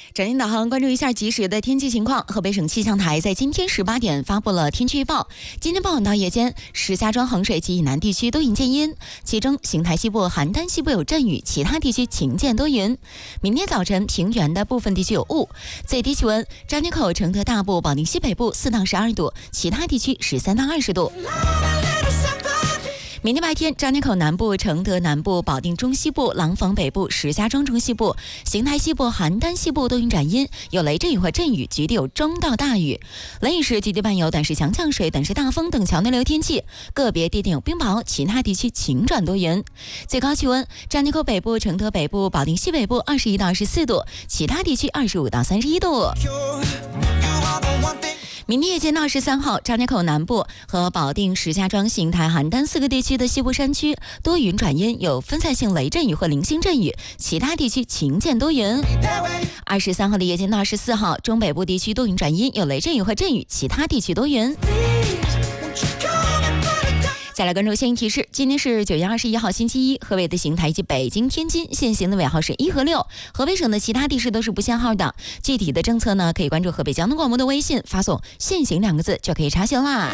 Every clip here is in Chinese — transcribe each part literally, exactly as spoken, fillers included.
整点导航，关注一下即时的天气情况。河北省气象台在今天十八点发布了天气预报。今天傍晚到夜间，石家庄、衡水及以南地区多云见阴，其中邢台西部、邯郸西部有阵雨，其他地区晴间多云。明天早晨，平原的部分地区有雾。最低气温：张家口、承德大部、保定西北部四到十二度，其他地区十三到二十度。明天白天，张家口南部、承德南部、保定中西部、廊坊北部、石家庄中西部、邢台西部、邯郸西部多云转阴，有雷阵雨或阵雨，局地有中到大雨。雷雨时局地伴有短时强降水、短时大风等强对流天气，个别地点有冰雹，其他地区晴转多云。最高气温：张家口北部、承德北部、保定西北部二十一到二十四度，其他地区二十五到三十一度。明天夜间到十三号，张家口南部和保定、石家庄、邢台、邯郸四个地区的西部山区多云转阴，有分散性雷阵雨或零星阵雨，其他地区晴间多云。二十三号的夜间到二十四号，中北部地区多云转阴，有雷阵雨或阵雨，其他地区多云。再来关注天气提示，今天是九月二十一号星期一，河北的邢台以及北京、天津现行的尾号是一和六，河北省的其他地市都是不限号的。具体的政策呢，可以关注河北交通广播的微信，发送现行两个字就可以查询啦。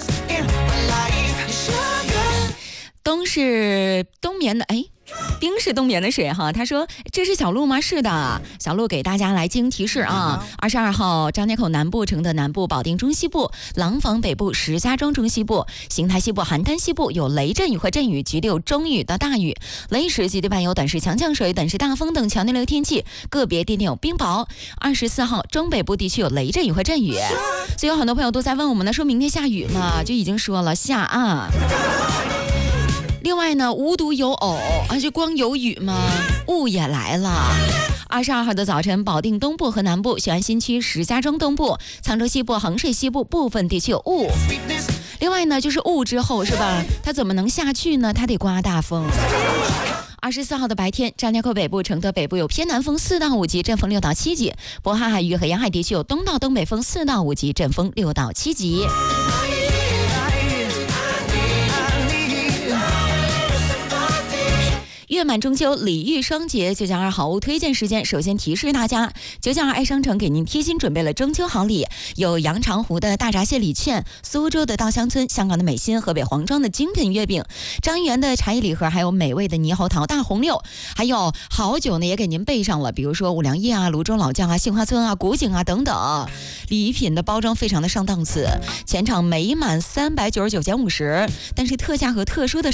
冬是冬眠的，哎冰是冬眠的水哈，他说这是小鹿吗？是的，小鹿给大家来进行提示啊。二十二号，张家口南部、承德南部、保定中西部、廊坊北部、石家庄中西部、邢台西部、邯郸西部有雷阵雨或阵雨，局地有中雨到大雨。雷时局地伴有短时强降水、短时大风等强对流天气，个别地点有冰雹。二十四号，中北部地区有雷阵雨或阵雨。所以有很多朋友都在问我们呢，说明天下雨吗？就已经说了下啊。另外呢，无独有偶啊，就光有雨吗？雾也来了。二十二号的早晨，保定东部和南部、雄安新区、石家庄东部、沧州西部、衡水西部部分地区有雾。另外呢，就是雾之后是吧？它怎么能下去呢？它得刮大风。二十四号的白天，张家口北部、承德北部有偏南风四到五级，阵风六到七级；渤海海域和沿海地区有东到东北风四到五级，阵风六到七级。月满中秋，礼遇双节，九九二好物推荐时间。首先提示大家，九九二爱商城给您贴心准备了中秋好礼，有羊肠湖的大闸蟹礼券，苏州的稻香村，香港的美心，河北黄庄的精品月饼，张一元的茶叶礼盒，还有美味的猕猴桃大红六，还有好酒呢也给您备上了，比如说五粮液啊、泸州老窖啊、杏花村啊、古井啊等等。礼品的包装非常的上档次，全场每满三百九十九减五十，但是特价和特殊的